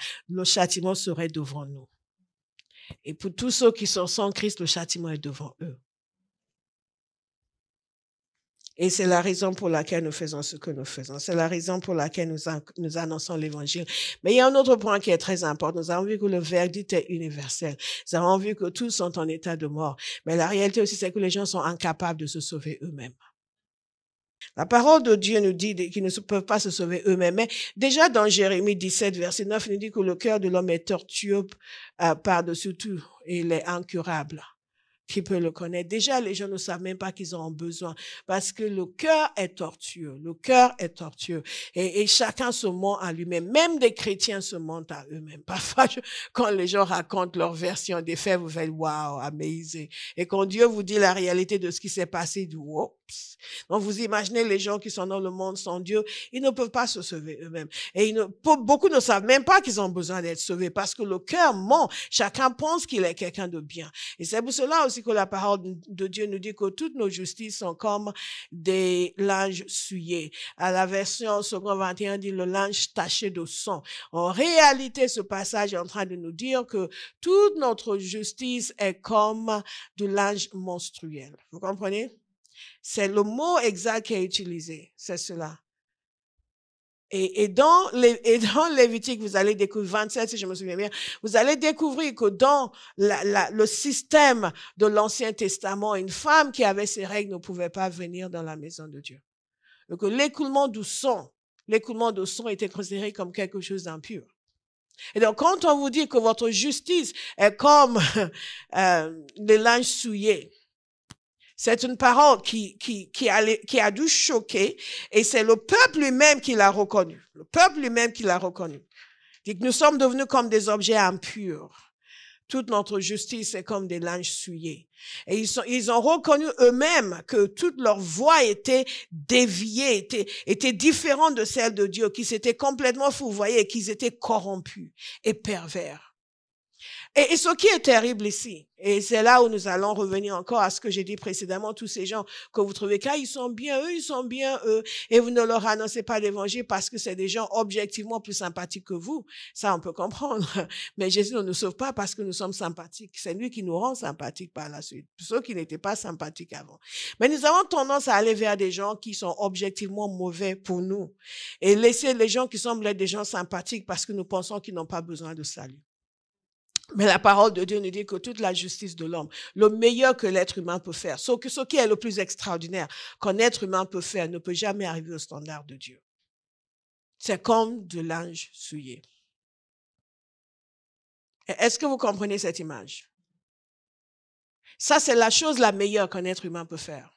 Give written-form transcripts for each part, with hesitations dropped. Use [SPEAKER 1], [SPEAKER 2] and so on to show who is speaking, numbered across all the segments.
[SPEAKER 1] le châtiment serait devant nous. Et pour tous ceux qui sont sans Christ, le châtiment est devant eux. Et c'est la raison pour laquelle nous faisons ce que nous faisons. C'est la raison pour laquelle nous annonçons l'évangile. Mais il y a un autre point qui est très important. Nous avons vu que le verdict est universel. Nous avons vu que tous sont en état de mort. Mais la réalité aussi, c'est que les gens sont incapables de se sauver eux-mêmes. La parole de Dieu nous dit qu'ils ne peuvent pas se sauver eux-mêmes. Mais déjà dans Jérémie 17, verset 9, il nous dit que le cœur de l'homme est tortueux par-dessus tout et il est incurable. Qui peut le connaître? Déjà, les gens ne savent même pas qu'ils en ont besoin parce que le cœur est tortueux. Le cœur est tortueux. Et chacun se ment à lui-même. Même des chrétiens se mentent à eux-mêmes. Parfois, quand les gens racontent leur version des faits, vous faites « wow, amazing ». Et quand Dieu vous dit la réalité de ce qui s'est passé, du « oups ». Donc, vous imaginez les gens qui sont dans le monde sans Dieu, ils ne peuvent pas se sauver eux-mêmes. Et beaucoup ne savent même pas qu'ils ont besoin d'être sauvés parce que le cœur ment. Chacun pense qu'il est quelqu'un de bien. Et c'est pour cela aussi que la parole de Dieu nous dit que toutes nos justices sont comme des linges souillés. À la version second 21 dit le linge taché de sang. En réalité, ce passage est en train de nous dire que toute notre justice est comme du linge menstruel. Vous comprenez? C'est le mot exact qui est utilisé. C'est cela. Et dans Lévitique, vous allez découvrir, 27, si je me souviens bien, vous allez découvrir que dans le système de l'Ancien Testament, une femme qui avait ses règles ne pouvait pas venir dans la maison de Dieu. Donc, l'écoulement du sang était considéré comme quelque chose d'impur. Et donc, quand on vous dit que votre justice est comme des linges souillés, c'est une parole qui a dû choquer et c'est le peuple lui-même qui l'a reconnu. Le peuple lui-même qui l'a reconnu. Dit que nous sommes devenus comme des objets impurs. Toute notre justice est comme des linges souillés. Et ils ont reconnu eux-mêmes que toute leur voix était déviée, était différente de celle de Dieu, qui s'était complètement fourvoyée, qu'ils étaient corrompus et pervers. Et ce qui est terrible ici, et c'est là où nous allons revenir encore à ce que j'ai dit précédemment, tous ces gens que vous trouvez ils sont bien, eux, et vous ne leur annoncez pas l'évangile parce que c'est des gens objectivement plus sympathiques que vous. Ça, on peut comprendre. Mais Jésus ne nous sauve pas parce que nous sommes sympathiques. C'est lui qui nous rend sympathiques par la suite. Ceux qui n'étaient pas sympathiques avant. Mais nous avons tendance à aller vers des gens qui sont objectivement mauvais pour nous et laisser les gens qui semblent être des gens sympathiques parce que nous pensons qu'ils n'ont pas besoin de salut. Mais la parole de Dieu nous dit que toute la justice de l'homme, le meilleur que l'être humain peut faire, ce qui est le plus extraordinaire qu'un être humain peut faire, ne peut jamais arriver au standard de Dieu. C'est comme de linge souillé. Est-ce que vous comprenez cette image? Ça, c'est la chose la meilleure qu'un être humain peut faire.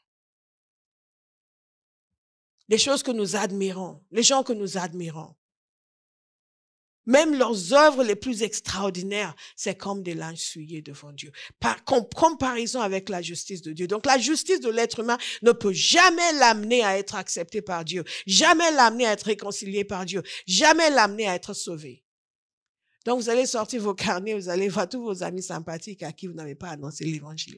[SPEAKER 1] Les choses que nous admirons, les gens que nous admirons. Même leurs œuvres les plus extraordinaires, c'est comme des linges souillés devant Dieu. Par comparaison avec la justice de Dieu. Donc la justice de l'être humain ne peut jamais l'amener à être accepté par Dieu. Jamais l'amener à être réconcilié par Dieu. Jamais l'amener à être sauvé. Donc vous allez sortir vos carnets, vous allez voir tous vos amis sympathiques à qui vous n'avez pas annoncé l'évangile.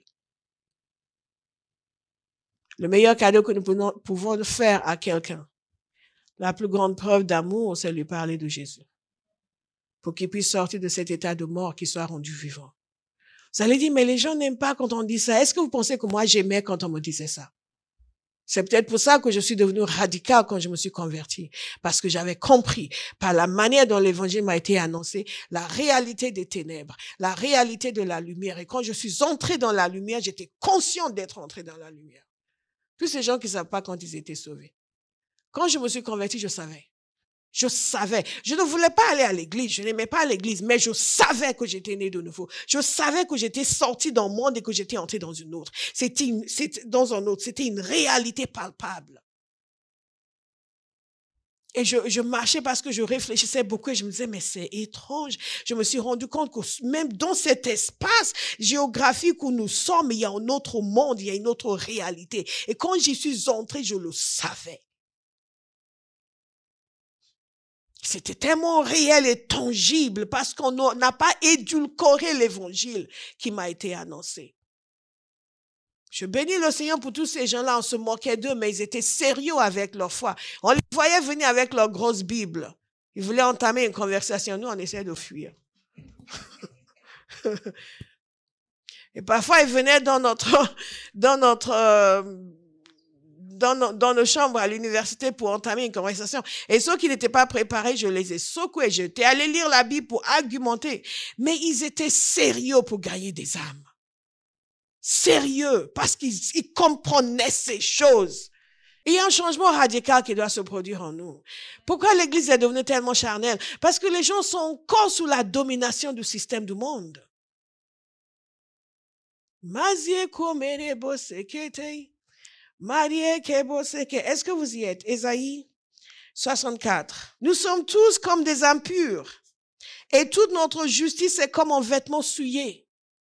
[SPEAKER 1] Le meilleur cadeau que nous pouvons faire à quelqu'un, la plus grande preuve d'amour, c'est lui parler de Jésus. Pour qu'il puisse sortir de cet état de mort, qu'il soit rendu vivant. Vous allez dire, mais les gens n'aiment pas quand on dit ça. Est-ce que vous pensez que moi j'aimais quand on me disait ça? C'est peut-être pour ça que je suis devenue radicale quand je me suis convertie. Parce que j'avais compris, par la manière dont l'évangile m'a été annoncé, la réalité des ténèbres, la réalité de la lumière. Et quand je suis entrée dans la lumière, j'étais consciente d'être entrée dans la lumière. Tous ces gens qui ne savent pas quand ils étaient sauvés. Quand je me suis convertie, je savais. Je savais. Je ne voulais pas aller à l'église. Je n'aimais pas l'église, mais je savais que j'étais née de nouveau. Je savais que j'étais sortie d'un monde et que j'étais entrée dans une autre. C'était dans un autre. C'était une réalité palpable. Et je marchais parce que je réfléchissais beaucoup et je me disais, mais c'est étrange. Je me suis rendu compte que même dans cet espace géographique où nous sommes, il y a un autre monde, il y a une autre réalité. Et quand j'y suis entrée, je le savais. C'était tellement réel et tangible parce qu'on n'a pas édulcoré l'évangile qui m'a été annoncé. Je bénis le Seigneur pour tous ces gens-là, on se moquait d'eux, mais ils étaient sérieux avec leur foi. On les voyait venir avec leur grosse Bible. Ils voulaient entamer une conversation. Nous, on essayait de fuir. Et parfois, ils venaient dans nos chambres à l'université pour entamer une conversation. Et ceux qui n'étaient pas préparés, je les ai secoués. J'étais allé lire la Bible pour argumenter. Mais ils étaient sérieux pour gagner des âmes. Sérieux, parce qu'ils comprenaient ces choses. Il y a un changement radical qui doit se produire en nous. Pourquoi l'Église est devenue tellement charnelle? Parce que les gens sont encore sous la domination du système du monde. Est-ce que vous y êtes? Ésaïe 64. Nous sommes tous comme des impurs, et toute notre justice est comme un vêtement souillé.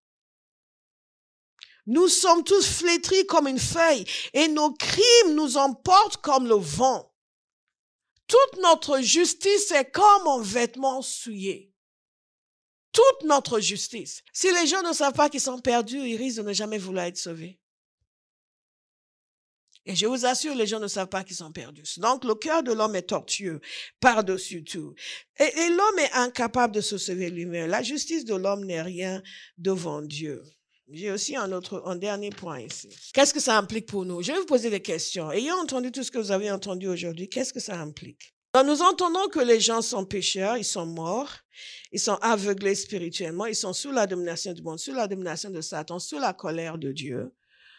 [SPEAKER 1] Nous sommes tous flétris comme une feuille, et nos crimes nous emportent comme le vent. Toute notre justice est comme un vêtement souillé. Toute notre justice. Si les gens ne savent pas qu'ils sont perdus, ils risquent de ne jamais vouloir être sauvés. Et je vous assure, les gens ne savent pas qu'ils sont perdus. Donc, le cœur de l'homme est tortueux, par-dessus tout. Et l'homme est incapable de se sauver lui-même. La justice de l'homme n'est rien devant Dieu. J'ai aussi un dernier point ici. Qu'est-ce que ça implique pour nous? Je vais vous poser des questions. Ayant entendu tout ce que vous avez entendu aujourd'hui, qu'est-ce que ça implique? Donc, nous entendons que les gens sont pécheurs, ils sont morts, ils sont aveuglés spirituellement, ils sont sous la domination du monde, sous la domination de Satan, sous la colère de Dieu.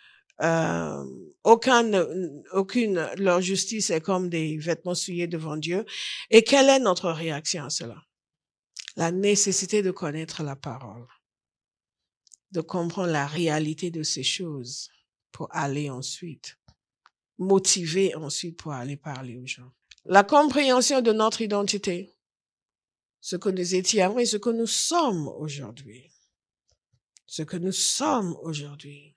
[SPEAKER 1] Aucune, leur justice est comme des vêtements souillés devant Dieu. Et quelle est notre réaction à cela? La nécessité de connaître la parole, de comprendre la réalité de ces choses pour aller ensuite, motiver ensuite pour aller parler aux gens. La compréhension de notre identité, ce que nous étions avant et ce que nous sommes aujourd'hui. Ce que nous sommes aujourd'hui.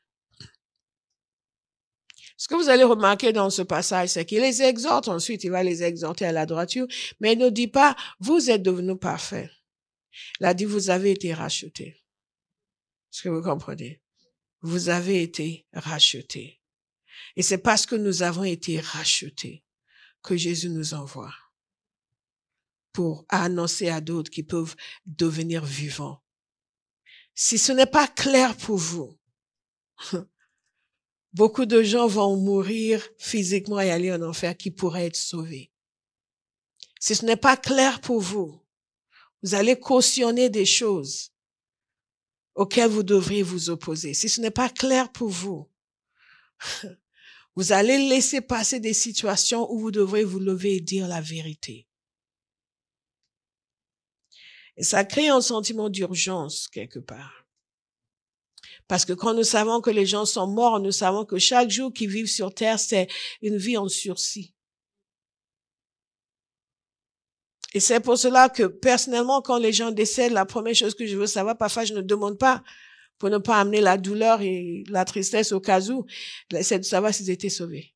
[SPEAKER 1] Ce que vous allez remarquer dans ce passage, c'est qu'il les exhorte, ensuite il va les exhorter à la droiture, mais il ne dit pas, vous êtes devenus parfaits. Il a dit, vous avez été rachetés. Est-ce que vous comprenez? Vous avez été rachetés. Et c'est parce que nous avons été rachetés que Jésus nous envoie pour annoncer à d'autres qui peuvent devenir vivants. Si ce n'est pas clair pour vous, beaucoup de gens vont mourir physiquement et aller en enfer qui pourraient être sauvés. Si ce n'est pas clair pour vous, vous allez cautionner des choses auxquelles vous devriez vous opposer. Si ce n'est pas clair pour vous, vous allez laisser passer des situations où vous devrez vous lever et dire la vérité. Et ça crée un sentiment d'urgence quelque part. Parce que quand nous savons que les gens sont morts, nous savons que chaque jour qu'ils vivent sur terre, c'est une vie en sursis. Et c'est pour cela que personnellement, quand les gens décèdent, la première chose que je veux savoir, parfois je ne demande pas pour ne pas amener la douleur et la tristesse au cas où, c'est de savoir s'ils étaient sauvés.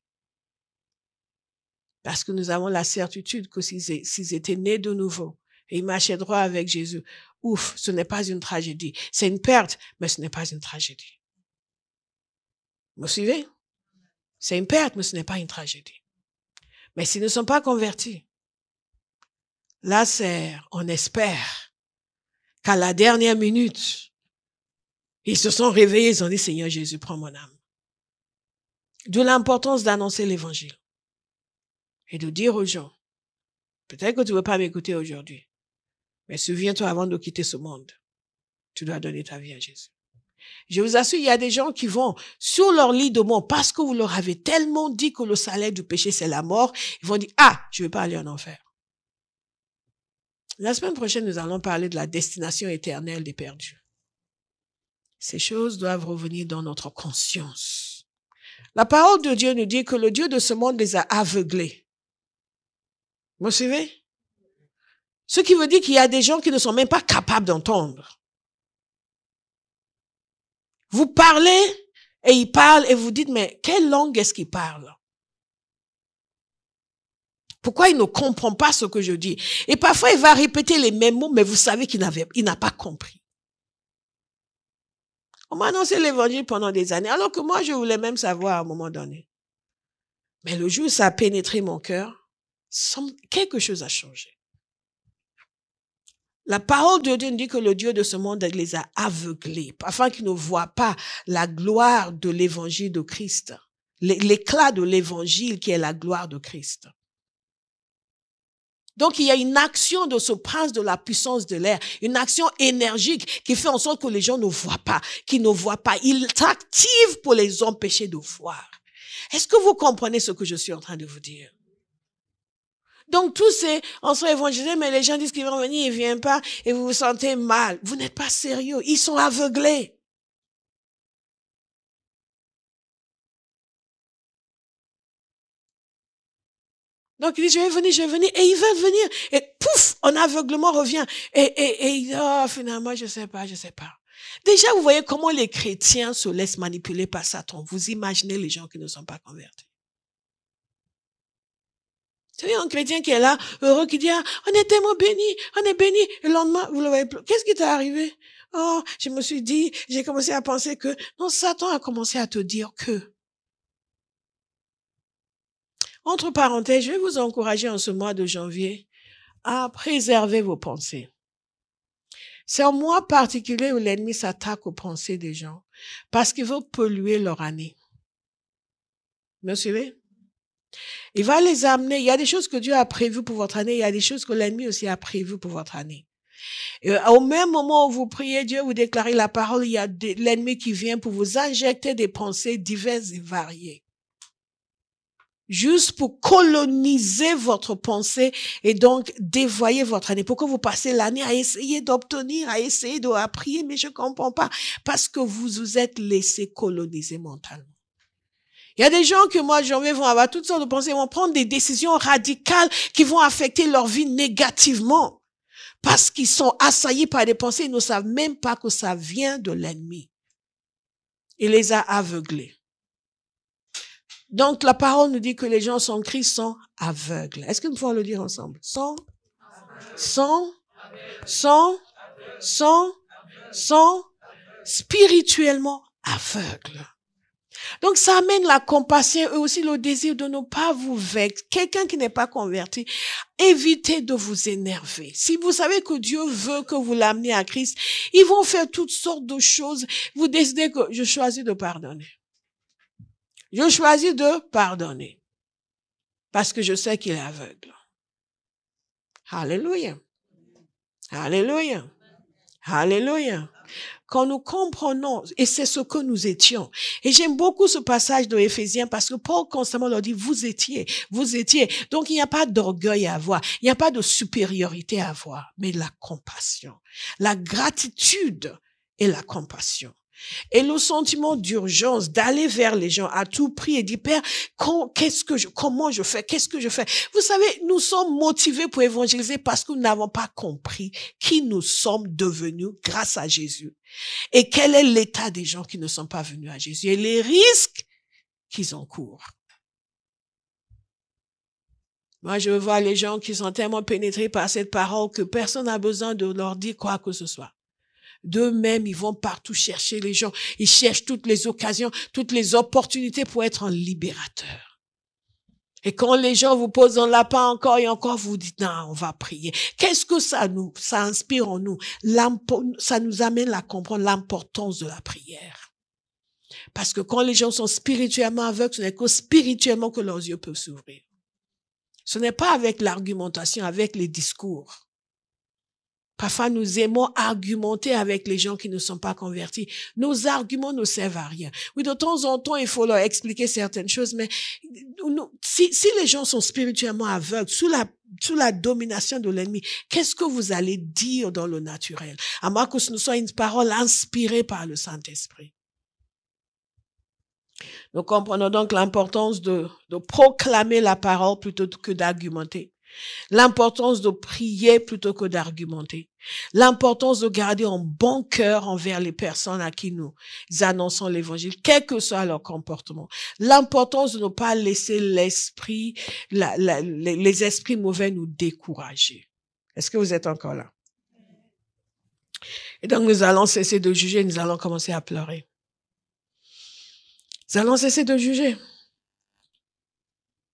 [SPEAKER 1] Parce que nous avons la certitude que s'ils étaient nés de nouveau et ils marchaient droit avec Jésus, ouf, ce n'est pas une tragédie. C'est une perte, mais ce n'est pas une tragédie. Vous me suivez? C'est une perte, mais ce n'est pas une tragédie. Mais s'ils ne sont pas convertis, là, on espère qu'à la dernière minute, ils se sont réveillés, ils ont dit, Seigneur Jésus, prends mon âme. D'où l'importance d'annoncer l'évangile. Et de dire aux gens, peut-être que tu ne veux pas m'écouter aujourd'hui, mais souviens-toi avant de quitter ce monde, tu dois donner ta vie à Jésus. Je vous assure, il y a des gens qui vont sur leur lit de mort parce que vous leur avez tellement dit que le salaire du péché, c'est la mort. Ils vont dire, je ne veux pas aller en enfer. La semaine prochaine, nous allons parler de la destination éternelle des perdus. Ces choses doivent revenir dans notre conscience. La parole de Dieu nous dit que le Dieu de ce monde les a aveuglés. Vous me suivez? Ce qui veut dire qu'il y a des gens qui ne sont même pas capables d'entendre. Vous parlez et ils parlent et vous dites, mais quelle langue est-ce qu'ils parlent? Pourquoi il ne comprend pas ce que je dis? Et parfois, il va répéter les mêmes mots, mais vous savez qu'il n'a pas compris. On m'a annoncé l'évangile pendant des années, alors que moi, je voulais même savoir à un moment donné. Mais le jour où ça a pénétré mon cœur, quelque chose a changé. La parole de Dieu nous dit que le Dieu de ce monde les a aveuglés, afin qu'ils ne voient pas la gloire de l'évangile de Christ, l'éclat de l'évangile qui est la gloire de Christ. Donc, il y a une action de ce prince de la puissance de l'air, une action énergique qui fait en sorte que les gens ne voient pas, qu'ils ne voient pas. Il s'active pour les empêcher de voir. Est-ce que vous comprenez ce que je suis en train de vous dire? Donc, tous ces, on se évangélisés, mais les gens disent qu'ils vont venir, ils ne viennent pas, et vous vous sentez mal. Vous n'êtes pas sérieux. Ils sont aveuglés. Donc, il dit, je vais venir, et ils veulent venir, et pouf, un aveuglement revient. Et il dit, oh, finalement, je sais pas. Déjà, vous voyez comment les chrétiens se laissent manipuler par Satan. Vous imaginez les gens qui ne sont pas convertis. Vous savez, un chrétien qui est là, heureux, qui dit, ah, on est tellement bénis, on est bénis. Et le lendemain, vous le voyez plus. Qu'est-ce qui t'est arrivé? Oh, je me suis dit, j'ai commencé à penser que, non, Satan a commencé à te dire que. Entre parenthèses, je vais vous encourager en ce mois de janvier à préserver vos pensées. C'est un mois particulier où l'ennemi s'attaque aux pensées des gens parce qu'il veut polluer leur année. Vous me suivez? Il va les amener. Il y a des choses que Dieu a prévues pour votre année. Il y a des choses que l'ennemi aussi a prévues pour votre année. Et au même moment où vous priez Dieu, vous déclarez la parole, il y a l'ennemi qui vient pour vous injecter des pensées diverses et variées. Juste pour coloniser votre pensée et donc dévoyer votre année. Pourquoi vous passez l'année à essayer d'obtenir, à essayer de prier, mais je comprends pas. Parce que vous vous êtes laissé coloniser mentalement. Il y a des gens que moi, janvier, vont avoir toutes sortes de pensées, vont prendre des décisions radicales qui vont affecter leur vie négativement. Parce qu'ils sont assaillis par des pensées, ils ne savent même pas que ça vient de l'ennemi. Il les a aveuglés. Donc, la parole nous dit que les gens sans Christ sont aveugles. Est-ce que nous pouvons le dire ensemble? Sont spirituellement aveugles. Donc, ça amène la compassion et aussi le désir de ne pas vous vexer. Quelqu'un qui n'est pas converti, évitez de vous énerver. Si vous savez que Dieu veut que vous l'ameniez à Christ, ils vont faire toutes sortes de choses. Vous décidez que je choisis de pardonner. Je choisis de pardonner. Parce que je sais qu'il est aveugle. Alléluia. Alléluia. Alléluia. Quand nous comprenons, et c'est ce que nous étions. Et j'aime beaucoup ce passage de Éphésiens parce que Paul constamment leur dit, vous étiez. Donc il n'y a pas d'orgueil à avoir, il n'y a pas de supériorité à avoir, mais la compassion, la gratitude et la compassion. Et le sentiment d'urgence d'aller vers les gens à tout prix et dire, Père, comment je fais? Qu'est-ce que je fais? Vous savez, nous sommes motivés pour évangéliser parce que nous n'avons pas compris qui nous sommes devenus grâce à Jésus. Et quel est l'état des gens qui ne sont pas venus à Jésus et les risques qu'ils encourent. Moi, je vois les gens qui sont tellement pénétrés par cette parole que personne n'a besoin de leur dire quoi que ce soit. D'eux-mêmes, ils vont partout chercher les gens. Ils cherchent toutes les occasions, toutes les opportunités pour être un libérateur. Et quand les gens vous posent un lapin encore et encore, vous dites, non, on va prier. Qu'est-ce que ça inspire en nous? Ça nous amène à comprendre l'importance de la prière. Parce que quand les gens sont spirituellement aveugles, ce n'est que spirituellement que leurs yeux peuvent s'ouvrir. Ce n'est pas avec l'argumentation, avec les discours. Parfois, nous aimons argumenter avec les gens qui ne sont pas convertis. Nos arguments ne servent à rien. Oui, de temps en temps, il faut leur expliquer certaines choses, mais si les gens sont spirituellement aveugles, sous la domination de l'ennemi, qu'est-ce que vous allez dire dans le naturel? À moins que ce ne soit une parole inspirée par le Saint-Esprit. Nous comprenons donc l'importance de proclamer la parole plutôt que d'argumenter. L'importance de prier plutôt que d'argumenter. L'importance de garder un bon cœur envers les personnes à qui nous annonçons l'évangile, quel que soit leur comportement. L'importance de ne pas laisser les esprits mauvais nous décourager. Est-ce que vous êtes encore là? Et donc nous allons cesser de juger, nous allons commencer à pleurer. Nous allons cesser de juger.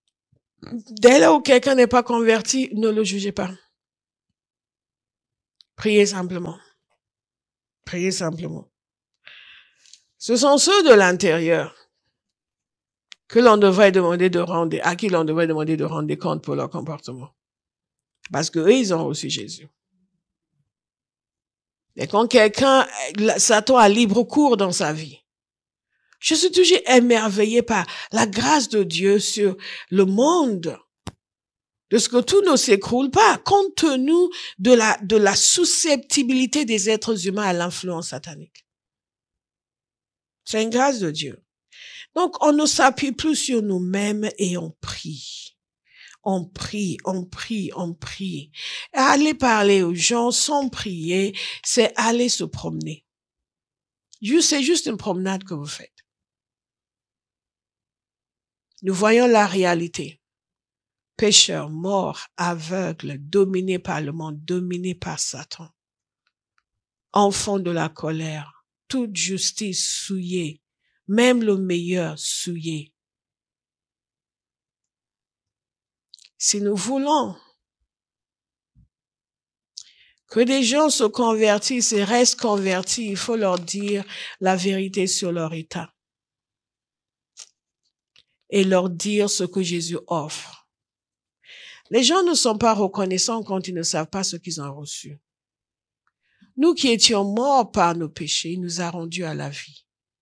[SPEAKER 1] Dès là où quelqu'un n'est pas converti, ne le jugez pas. Priez simplement. Priez simplement. Ce sont ceux de l'intérieur que l'on devrait demander à qui l'on devrait demander de rendre des comptes pour leur comportement. Parce que eux, ils ont reçu Jésus. Et quand quelqu'un, Satan a libre cours dans sa vie, je suis toujours émerveillée par la grâce de Dieu sur le monde, de ce que tout ne s'écroule pas, compte tenu de la susceptibilité des êtres humains à l'influence satanique. C'est une grâce de Dieu. Donc, on ne s'appuie plus sur nous-mêmes et on prie. On prie, on prie, on prie. Aller parler aux gens sans prier, c'est aller se promener. C'est juste une promenade que vous faites. Nous voyons la réalité. Pécheurs, morts, aveugles, dominés par le monde, dominés par Satan. Enfants de la colère, toute justice souillée, même le meilleur souillé. Si nous voulons que des gens se convertissent et restent convertis, il faut leur dire la vérité sur leur état. Et leur dire ce que Jésus offre. Les gens ne sont pas reconnaissants quand ils ne savent pas ce qu'ils ont reçu. Nous qui étions morts par nos péchés, il nous a rendus à la vie.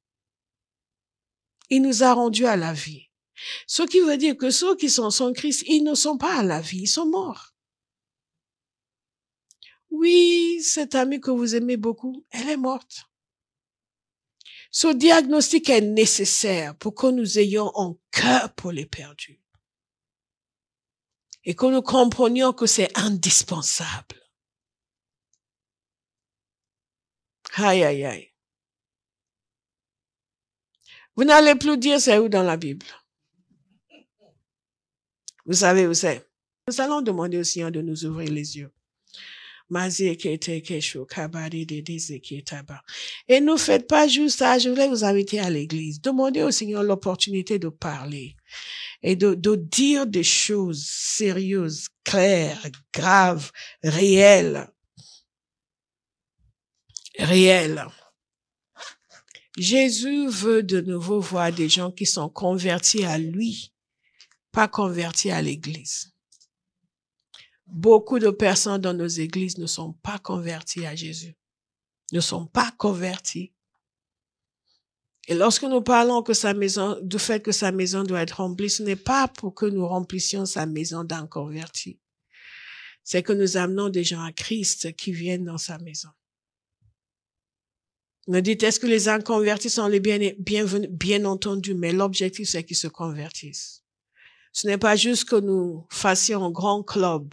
[SPEAKER 1] Il nous a rendus à la vie. Ce qui veut dire que ceux qui sont sans Christ, ils ne sont pas à la vie, ils sont morts. Oui, cette amie que vous aimez beaucoup, elle est morte. Ce diagnostic est nécessaire pour que nous ayons un cœur pour les perdus. Et que nous comprenions que c'est indispensable. Aïe, aïe, aïe. Vous n'allez plus dire c'est où dans la Bible. Vous savez où c'est. Nous allons demander au Seigneur de nous ouvrir les yeux. Et ne faites pas juste ça, je voulais vous inviter à l'église. Demandez au Seigneur l'opportunité de parler et de dire des choses sérieuses, claires, graves, réelles. Réelles. Jésus veut de nouveau voir des gens qui sont convertis à lui, pas convertis à l'église. Beaucoup de personnes dans nos églises ne sont pas converties à Jésus, ne sont pas converties. Et lorsque nous parlons du fait que sa maison doit être remplie, ce n'est pas pour que nous remplissions sa maison d'inconvertis. C'est que nous amenons des gens à Christ qui viennent dans sa maison. Nous dites, est-ce que les inconvertis sont les bienvenus? Bien entendu, mais l'objectif, c'est qu'ils se convertissent. Ce n'est pas juste que nous fassions un grand club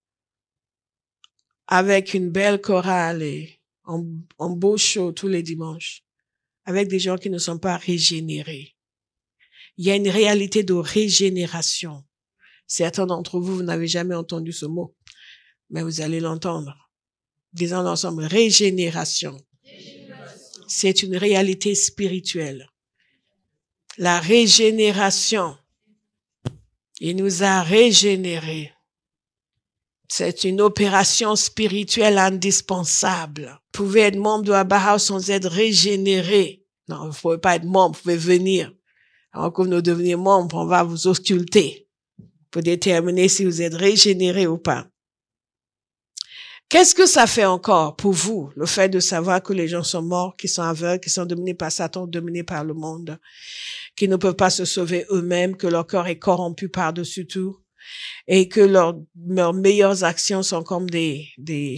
[SPEAKER 1] avec une belle chorale et un beau show tous les dimanches, avec des gens qui ne sont pas régénérés. Il y a une réalité de régénération. Certains d'entre vous, vous n'avez jamais entendu ce mot, mais vous allez l'entendre. Disons ensemble, régénération. C'est une réalité spirituelle. La régénération, il nous a régénérés. C'est une opération spirituelle indispensable. Vous pouvez être membre de Abba House sans être régénéré. Non, vous ne pouvez pas être membre, vous pouvez venir. Avant que vous deveniez membre, on va vous ausculter pour déterminer si vous êtes régénéré ou pas. Qu'est-ce que ça fait encore pour vous, le fait de savoir que les gens sont morts, qui sont aveugles, qui sont dominés par Satan, dominés par le monde, qui ne peuvent pas se sauver eux-mêmes, que leur corps est corrompu par-dessus tout, et que leurs meilleures actions sont comme des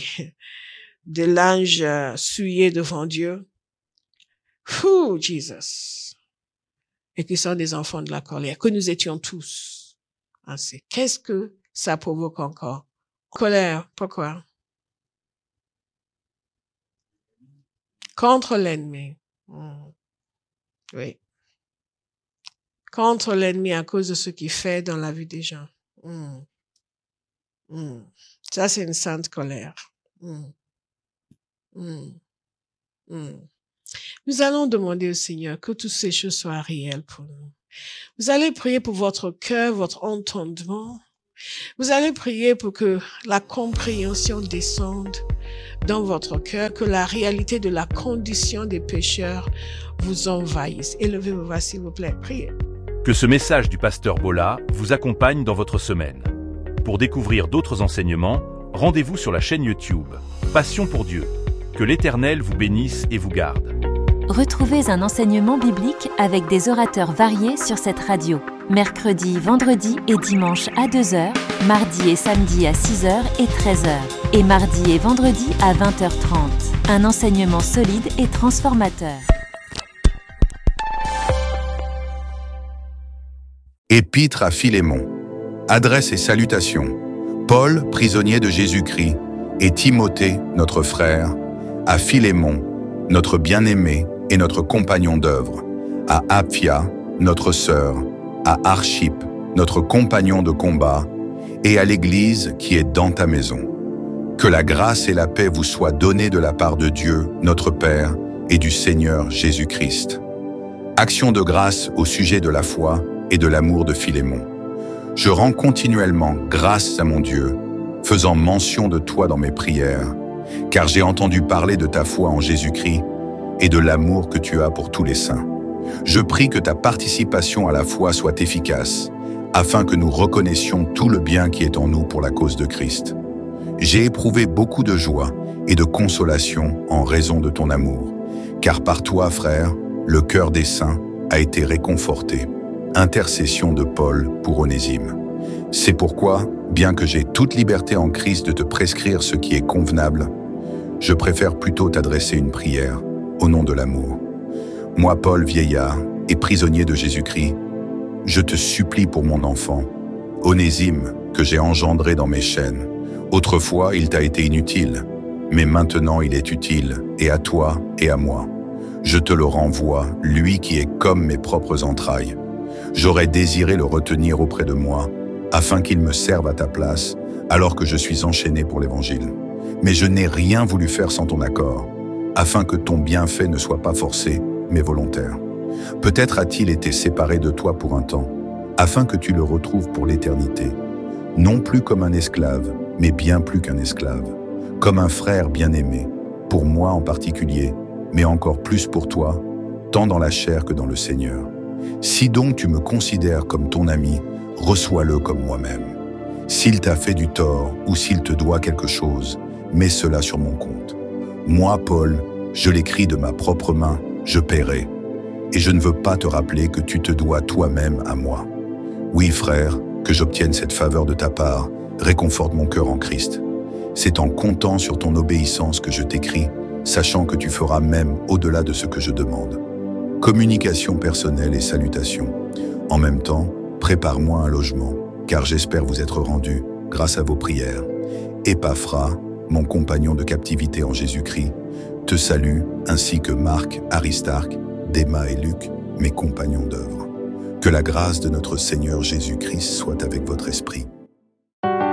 [SPEAKER 1] linges souillés devant Dieu. Ouh, Jesus. Et qui sont des enfants de la colère, que nous étions tous ainsi. Qu'est-ce que ça provoque encore? Colère, pourquoi? Contre l'ennemi. Oui. Contre l'ennemi à cause de ce qu'il fait dans la vie des gens. Ça, c'est une sainte colère. Nous allons demander au Seigneur que toutes ces choses soient réelles pour nous. Vous allez prier pour votre cœur, votre entendement, Vous allez prier pour que la compréhension descende dans votre cœur, que la réalité de la condition des pécheurs vous envahisse. Élevez vos voix, s'il vous plaît. Priez.
[SPEAKER 2] Que ce message du pasteur Bola vous accompagne dans votre semaine. Pour découvrir d'autres enseignements, rendez-vous sur la chaîne YouTube Passion pour Dieu. Que l'Éternel vous bénisse et vous garde.
[SPEAKER 3] Retrouvez un enseignement biblique avec des orateurs variés sur cette radio. Mercredi, vendredi et dimanche à 2h, mardi et samedi à 6h et 13h. Et mardi et vendredi à 20h30. Un enseignement solide et transformateur.
[SPEAKER 4] Épître à Philémon. Adresse et salutations. Paul, prisonnier de Jésus-Christ, et Timothée, notre frère, à Philémon, notre bien-aimé et notre compagnon d'œuvre, à Apphia, notre sœur, à Archippe, notre compagnon de combat, et à l'Église qui est dans ta maison. Que la grâce et la paix vous soient données de la part de Dieu, notre Père, et du Seigneur Jésus-Christ. Action de grâce au sujet de la foi et de l'amour de Philémon. Je rends continuellement grâce à mon Dieu, faisant mention de toi dans mes prières, car j'ai entendu parler de ta foi en Jésus-Christ et de l'amour que tu as pour tous les saints. Je prie que ta participation à la foi soit efficace, afin que nous reconnaissions tout le bien qui est en nous pour la cause de Christ. J'ai éprouvé beaucoup de joie et de consolation en raison de ton amour, car par toi, frère, le cœur des saints a été réconforté. Intercession de Paul pour Onésime. C'est pourquoi, bien que j'ai toute liberté en Christ de te prescrire ce qui est convenable, je préfère plutôt t'adresser une prière au nom de l'amour. Moi, Paul, vieillard et prisonnier de Jésus-Christ, je te supplie pour mon enfant, Onésime, que j'ai engendré dans mes chaînes. Autrefois, il t'a été inutile, mais maintenant il est utile, et à toi et à moi. Je te le renvoie, lui qui est comme mes propres entrailles. J'aurais désiré le retenir auprès de moi, afin qu'il me serve à ta place, alors que je suis enchaîné pour l'Évangile. Mais je n'ai rien voulu faire sans ton accord, afin que ton bienfait ne soit pas forcé, mais volontaire. Peut-être a-t-il été séparé de toi pour un temps, afin que tu le retrouves pour l'éternité, non plus comme un esclave, mais bien plus qu'un esclave, comme un frère bien-aimé, pour moi en particulier, mais encore plus pour toi, tant dans la chair que dans le Seigneur. Si donc tu me considères comme ton ami, reçois-le comme moi-même. S'il t'a fait du tort ou s'il te doit quelque chose, mets cela sur mon compte. Moi, Paul, je l'écris de ma propre main, je paierai. Et je ne veux pas te rappeler que tu te dois toi-même à moi. Oui, frère, que j'obtienne cette faveur de ta part, réconforte mon cœur en Christ. C'est en comptant sur ton obéissance que je t'écris, sachant que tu feras même au-delà de ce que je demande. Communication personnelle et salutations. En même temps, prépare-moi un logement, car j'espère vous être rendu grâce à vos prières. Épaphras, mon compagnon de captivité en Jésus-Christ, te salue, ainsi que Marc, Aristarque, Déma et Luc, mes compagnons d'œuvre. Que la grâce de notre Seigneur Jésus-Christ soit avec votre esprit.